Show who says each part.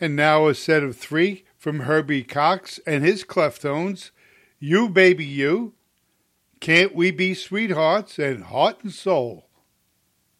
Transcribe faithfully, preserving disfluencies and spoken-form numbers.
Speaker 1: And now a set of three from Herbie Cox and his Cleftones. You Baby You, Can't We Be Sweethearts, and Heart and Soul.